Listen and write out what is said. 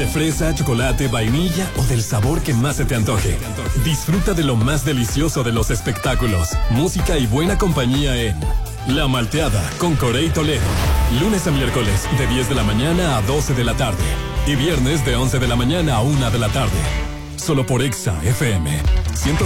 fresa, chocolate, vainilla o del sabor que más se te antoje. Disfruta de lo más delicioso de los espectáculos, música y buena compañía en La Malteada con Corey Toledo. Lunes a miércoles de 10 de la mañana a 12 de la tarde. Y viernes de 11 de la mañana a 1 de la tarde. Solo por Exa FM 106.9.